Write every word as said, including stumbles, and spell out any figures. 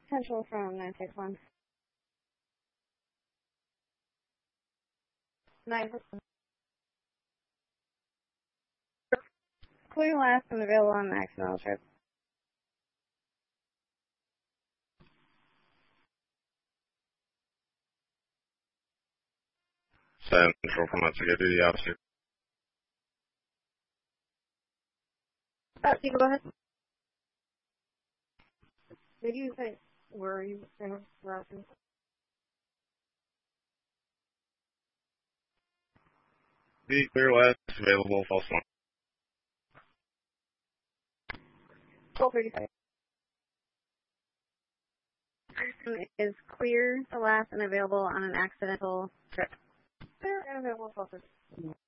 Central from nine six one. nine six one. Clear last and available on the accidental trip. Central from let's get to the opposite. Uh, you can go ahead. Did you say where are you going to The clear last available false one. twelve thirty-five. Is clear the last and available on an accidental trip. Clear and available false.